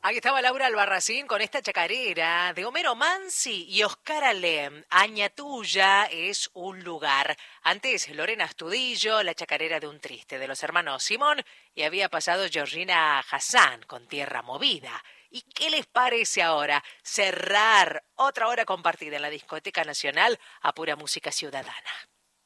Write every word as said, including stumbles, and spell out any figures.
Aquí estaba Laura Albarracín con esta chacarera de Homero Mansi y Oscar Alem. Aña tuya es un lugar. Antes Lorena Astudillo, la chacarera de un triste, de los hermanos Simón, y había pasado Georgina Hassan con Tierra Movida. ¿Y qué les parece ahora cerrar otra hora compartida en la Discoteca Nacional a pura música ciudadana?